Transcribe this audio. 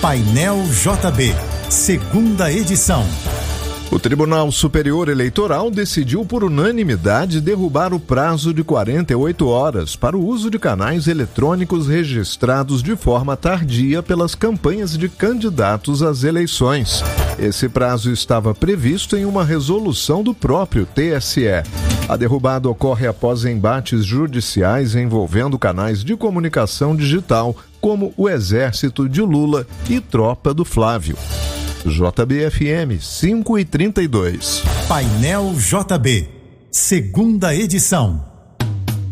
Painel JB, segunda edição. O Tribunal Superior Eleitoral decidiu por unanimidade derrubar o prazo de 48 horas para o uso de canais eletrônicos registrados de forma tardia pelas campanhas de candidatos às eleições. Esse prazo estava previsto em uma resolução do próprio TSE. A derrubada ocorre após embates judiciais envolvendo canais de comunicação digital, como o Exército de Lula e Tropa do Flávio. JBFM 5:32. Painel JB, segunda edição.